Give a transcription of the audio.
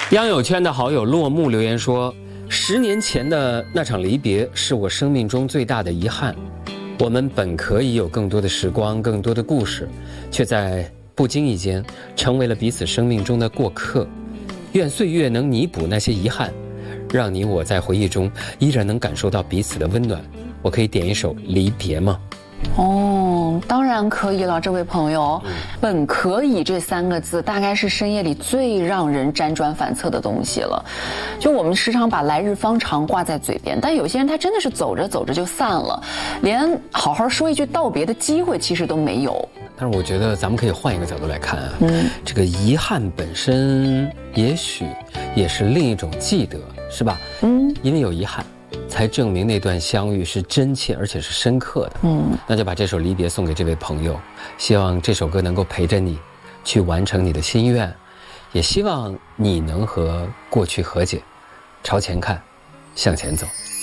央友圈的好友落幕留言说：10年前的那场离别是我生命中最大的遗憾。我们本可以有更多的时光，更多的故事，却在不经意间成为了彼此生命中的过客。愿岁月能弥补那些遗憾，让你我在回忆中依然能感受到彼此的温暖。我可以点一首《离别》吗？ 哦，当然可以了，这位朋友，本可以这3个字大概是深夜里最让人辗转反侧的东西了。就我们时常把来日方长挂在嘴边，但有些人他真的是走着走着就散了，连好好说一句道别的机会其实都没有。 但是我觉得咱们可以换一个角度来看啊，这个遗憾本身也许也是另一种记得，是吧？因为有遗憾，才证明那段相遇是真切而且是深刻的。那就把这首《离别》送给这位朋友，希望这首歌能够陪着你去完成你的心愿，也希望你能和过去和解，朝前看，向前走。